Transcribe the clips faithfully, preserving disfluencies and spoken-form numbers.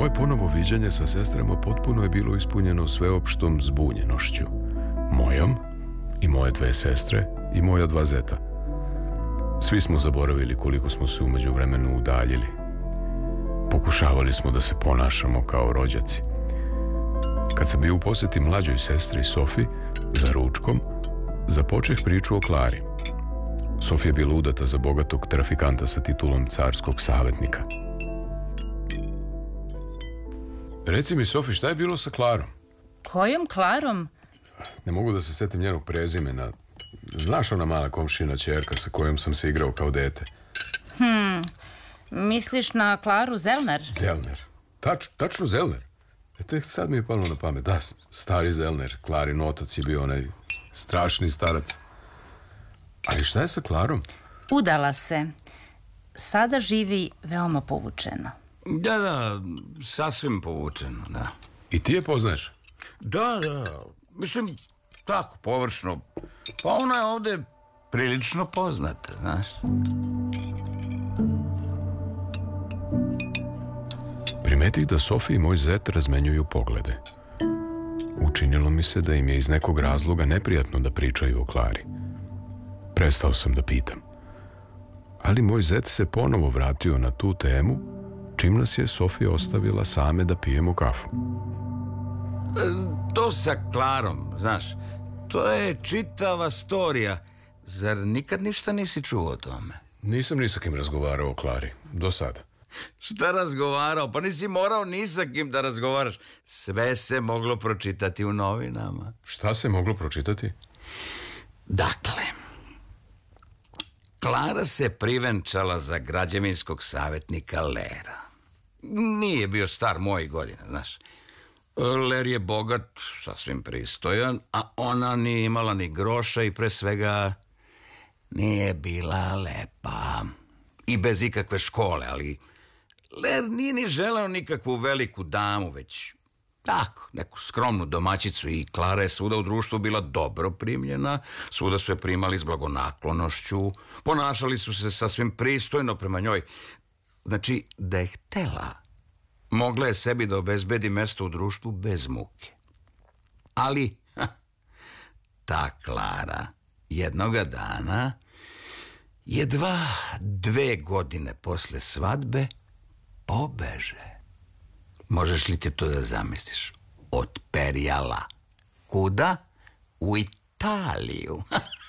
Moje ponovo viđanje sa sestrama potpuno je bilo ispunjeno sveopštom zbunjenošću. Mojom i moje dve sestre i moja dva zeta. Svi smo zaboravili koliko smo se umeđu vremenu udaljili. Pokušavali smo da se ponašamo kao rođaci. Kad sam bio u posjeti mlađoj sestri Sofi za ručkom, započeh priču o Klari. Sofija je bila udata za bogatog trafikanta sa titulom carskog savjetnika. Reci mi, Sofi, šta je bilo sa Klarom? Kojom Klarom? Ne mogu da se setim njenog prezimena. Znaš ona mala komšina ćerka sa kojom sam se igrao kao dete? Hmm, misliš na Klaru Zellner? Zellner. Tač, tačno Zellner. E, tek sad mi je palo na pamet. Da, stari Zellner. Klarin otac je bio onaj strašni starac. Ali šta je sa Klarom? Udala se. Sada živi veoma povučeno. Da, da, sasvim povučeno, da. I ti je poznaješ? Da, da, mislim, tako, površno. Pa ona je ovde prilično poznata, znaš. Primetih da Sofi i moj zet razmenjuju poglede. Učinilo mi se da im je iz nekog razloga neprijatno da pričaju o Klari. Prestao sam da pitam. Ali moj zet se ponovo vratio na tu temu, čim nas je Sofija ostavila same da pijemo kafu. To sa Klarom, znaš, to je čitava storija. Zar nikad ništa nisi čuo o tome? Nisam ni sa kim razgovarao o Klari, do sada. Šta razgovarao? Pa nisi morao ni sa kim da razgovaraš. Sve se moglo pročitati u novinama. Šta se moglo pročitati? Dakle, Klara se privenčala za građevinskog savjetnika Lera. Nije bio star mojih godina, znaš. Ler je bogat, sasvim pristojan, a ona nije imala ni groša i pre svega nije bila lepa. I bez ikakve škole, ali Ler nije ni želeo nikakvu veliku damu, već tako, neku skromnu domaćicu, i Klara je svuda u društvu bila dobro primljena, svuda su je primali s blagonaklonošću, ponašali su se sasvim pristojno prema njoj. Znači, da je htela, mogla je sebi da obezbedi mesto u društvu bez muke. Ali, ha, ta Klara jednoga dana, jedva dve godine posle svadbe, pobeže. Možeš li ti to da zamisliš? Otperjala. Kuda? U Italiju.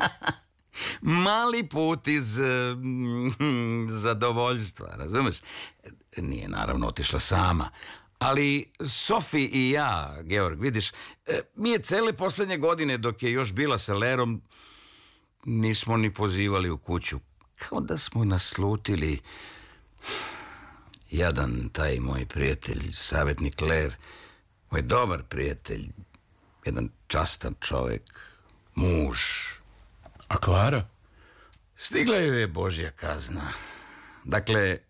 Mali put iz mm, zadovoljstva, razumeš? Nije naravno otišla sama, ali Sofi i ja, Georg, vidiš, mi je cele poslednje godine, dok je još bila sa Lerom, nismo ni pozivali u kuću. Kao da smo naslutili. Jadan taj moj prijatelj, savjetnik Ler, moj dobar prijatelj, jedan častan čovjek, muž. A Klara? Stigla joj je Božja kazna. Dakle,